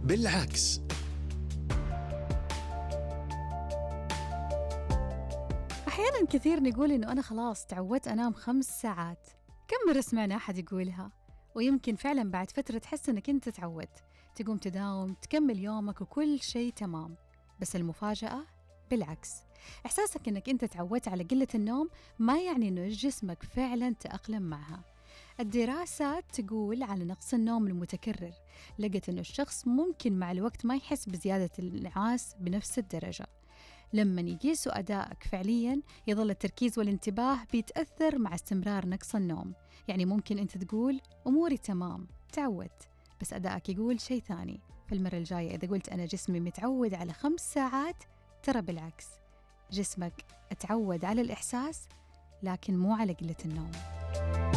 بالعكس. أحياناً كثير نقول إنه أنا خلاص تعودت أنام 5 ساعات. كم مرة سمعنا أحد يقولها؟ ويمكن فعلاً بعد فترة تحس إنك أنت تعودت، تقوم تداوم تكمل يومك وكل شيء تمام. بس المفاجأة بالعكس، إحساسك إنك أنت تعودت على قلة النوم ما يعني إنه جسمك فعلاً تأقلم معها. الدراسات تقول على نقص النوم المتكرر، لقت إنه الشخص ممكن مع الوقت ما يحس بزيادة النعاس بنفس الدرجة. لما يقيسوا أدائك فعلياً يظل التركيز والانتباه بيتأثر مع استمرار نقص النوم. يعني ممكن أنت تقول أموري تمام تعودت، بس أدائك يقول شيء ثاني. فالمرة الجاية إذا قلت أنا جسمي متعود على 5 ساعات، ترى بالعكس، جسمك اتعود على الإحساس لكن مو على قلة النوم.